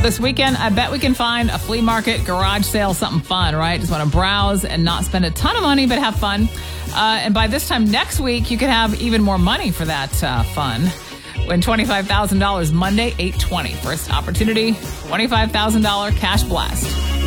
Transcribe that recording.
This weekend, I bet we can find a flea market, garage sale, something fun, right? Just want to browse and not spend a ton of money, but have fun. And by this time next week, you could have even more money for that fun. Win $25,000 Monday, 8/20. First opportunity, $25,000 cash blast.